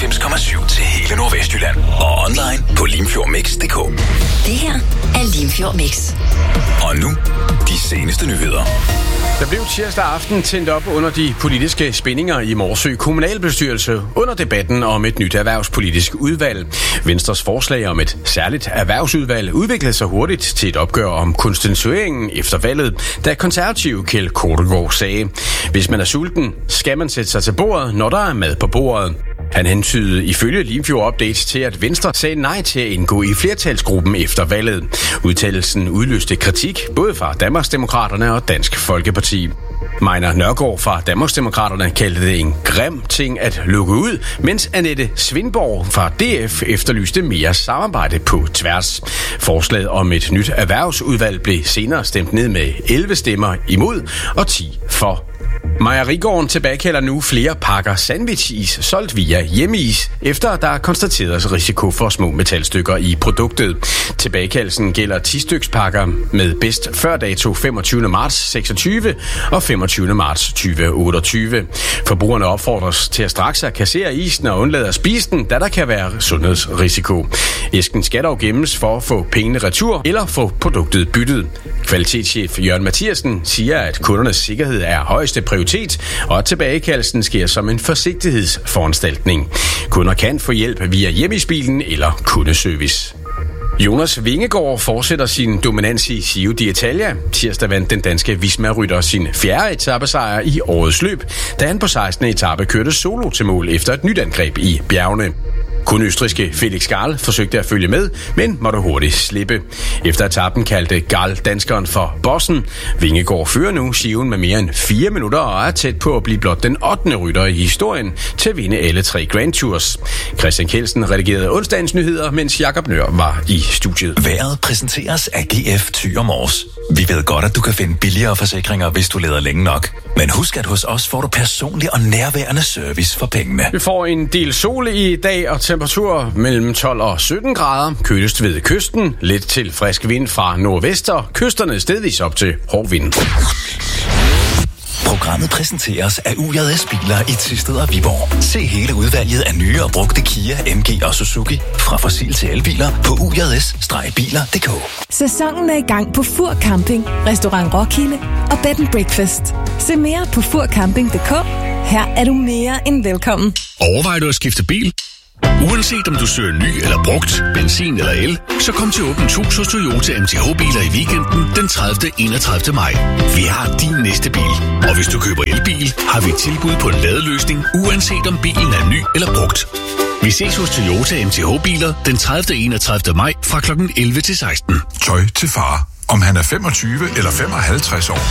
94,7 til hele Nordvestjylland. Og online på limfjordmix.dk. Det her er Limfjord Mix. Og nu, de seneste nyheder. Der blev tirsdag aften tændt op under de politiske spændinger i Morsø kommunalbestyrelse under debatten om et nyt erhvervspolitisk udvalg. Venstres forslag om et særligt erhvervsudvalg udviklede sig hurtigt til et opgør om konstitueringen efter valget, da konservative Kjeld Kortegaard sagde: "Hvis man er sulten, skal man sætte sig til bordet, når der er mad på bordet." Han hentydede ifølge Limfjord Updates til, at Venstre sagde nej til at indgå i flertalsgruppen efter valget. Udtalelsen udløste kritik både fra Danmarksdemokraterne og Dansk Folkeparti. Majner Nørgaard fra Danmarksdemokraterne kaldte det en grim ting at lukke ud, mens Annette Svindborg fra DF efterlyste mere samarbejde på tværs. Forslaget om et nyt erhvervsudvalg blev senere stemt ned med 11 stemmer imod og 10 for. Mejerigården tilbagekalder nu flere pakker sandwich-is solgt via Hjemmeis, efter der er konstateret risiko for små metalstykker i produktet. Tilbagekaldelsen gælder 10 styks pakker med bedst før dato 25. marts 26 og 25. marts 2028. Forbrugerne opfordres til at straks at kassere isen og undlade at spise den, da der kan være sundhedsrisiko. Æsken skal dog gemmes for at få pengene retur eller få produktet byttet. Kvalitetschef Jørgen Mathiasen siger, at kundernes sikkerhed er højeste prioritet, og at tilbagekaldelsen sker som en forsigtighedsforanstaltning. Kunder kan få hjælp via hjemmeisbilen eller kundeservice. Jonas Vingegaard fortsætter sin dominans i Giro d'Italia. Tirsdag vandt den danske Visma-rytter sin 4. etapesejr i årets løb, da han på 16. etape kørte solo til mål efter et nyt angreb i bjergene. Kun østrigske Felix Gall forsøgte at følge med, men måtte hurtigt slippe. Efter etappen kaldte Gall danskeren for bossen. Vingegaard fører nu Giroen med mere end 4 minutter og er tæt på at blive blot den 8. rytter i historien til at vinde alle 3 Grand Tours. Christian Kjeldsen redigerede onsdagens nyheder, mens Jakob Nør var i studiet. Vejret præsenteres af GF Thy og Mors. Vi ved godt, at du kan finde billigere forsikringer, hvis du leder længe nok. Men husk, at hos os får du personlig og nærværende service for pengene. Vi får en del sol i dag og temperatur mellem 12 og 17 grader. Kølest ved kysten. Lidt til frisk vind fra nordvest og kysterne stedvis op til hård vind. Programmet præsenteres af UJS Biler i Thisted og Viborg. Se hele udvalget af nye og brugte Kia, MG og Suzuki fra fossil til elbiler på UJS-biler.dk. Sæsonen er i gang på Fur Camping, Restaurant Roskilde og Bed & Breakfast. Se mere på furcamping.dk. Her er du mere end velkommen. Overvejer du at skifte bil? Uanset om du søger ny eller brugt, benzin eller el, så kom til Åbent Hus hos Toyota MTH-biler i weekenden den 30. 31. maj. Vi har din næste bil, og hvis du køber elbil, har vi et tilbud på en ladeløsning, uanset om bilen er ny eller brugt. Vi ses hos Toyota MTH-biler den 30. 31. maj fra kl. 11 til 16. Tøj til far, om han er 25 eller 55 år.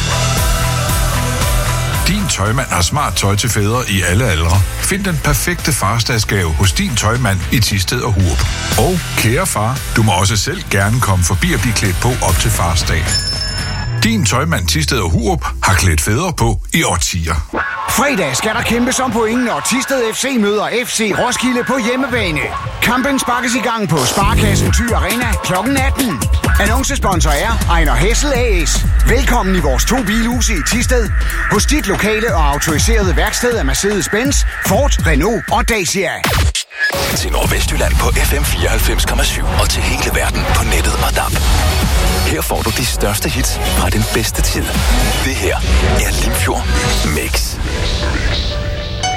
Din tøjmand har smart tøj til fædre i alle aldre. Find den perfekte farsdagsgave hos din tøjmand i Thisted og Hurup. Og kære far, du må også selv gerne komme forbi og blive klædt på op til farsdag. Din tøjmand Thisted og Hurup har klædt fædre på i årtier. Fredag skal der kæmpes om pointen, når Thisted FC møder FC Roskilde på hjemmebane. Kampen sparkes i gang på Sparkassen Thy Arena kl. 18. Annoncesponsor er Ejner Hessel AS. Velkommen i vores 2 bilhuse i Thisted. Hos dit lokale og autoriserede værksted af Mercedes-Benz, Ford, Renault og Dacia. Til Nordvestjylland på FM 94,7 og til hele verden på nettet og DAB. Her får du de største hits fra den bedste tid. Det her er Limfjord Mix.